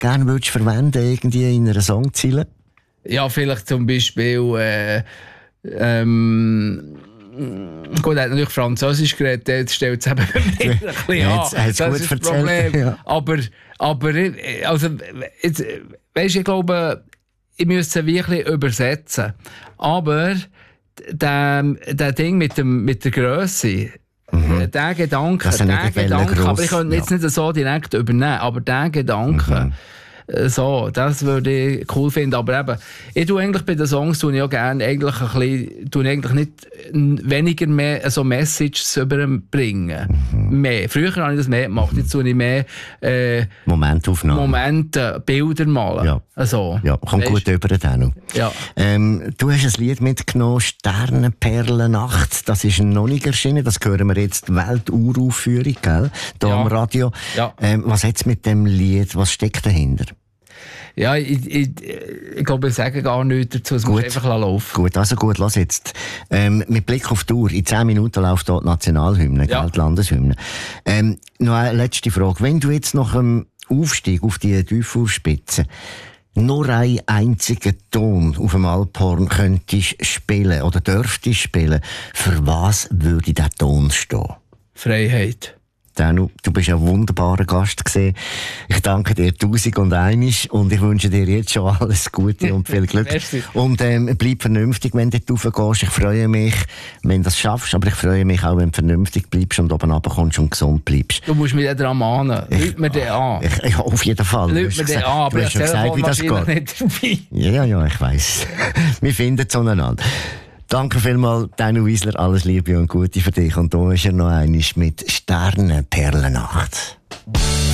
gerne würdest verwenden irgendwie in einer Songzeile? Ja, vielleicht zum Beispiel gut, er hat natürlich Französisch geredet, jetzt stellt es eben bei mir ein bisschen an. Das ist das Problem. Ja. Aber also, jetzt, weißt, ich glaube, ich müsste es wirklich übersetzen. Aber der Ding mit der Grösse, der Gedanke, aber ich könnte jetzt nicht so direkt übernehmen, aber der Gedanke, so, das würde ich cool finden. Aber eben, ich tue eigentlich bei den Songs tue ich auch gerne eigentlich ein bisschen, tue ich eigentlich nicht weniger mehr so Messages überbringen. Mehr. Früher habe ich das mehr gemacht, jetzt tue ich mehr Momente, Bilder malen. Ja. Also, ja, kommt gut über den. Ja. Du hast ein Lied mitgenommen, Sternenperlennacht. Das ist noch nicht erschienen, das hören wir jetzt, Welturaufführung, gell? Hier am Radio. Ja. Was hat es mit dem Lied, was steckt dahinter? Ja, ich glaube, ich sage gar nichts dazu. Es muss einfach laufen. Gut, also gut, lass jetzt. Mit Blick auf die Uhr, in 10 Minuten läuft dort die Nationalhymne, die Landeshymne. Noch eine letzte Frage. Wenn du jetzt nach dem Aufstieg auf die Teufelsspitze nur einen einzigen Ton auf dem Alphorn könntest spielen oder dürftest spielen, für was würde dieser Ton stehen? Freiheit. Danu, du bist ein wunderbarer Gast gewesen. Ich danke dir 1001 und ich wünsche dir jetzt schon alles Gute und viel Glück. Und bleib vernünftig, wenn du dort raufgehst. Ich freue mich, wenn du das schaffst, aber ich freue mich auch, wenn du vernünftig bleibst und oben runterkommst und gesund bleibst. Du musst mich dann dran mahnen. Lüt mir den an. Ja, auf jeden Fall. Lüt mir den an, aber du hast schon gesagt, wie das geht. Ja, ich weiss. Wir finden zueinander. Danke vielmals, Danu Wiesler, alles Liebe und Gute für dich. Und da ist er noch einmal mit Sternenperlennacht.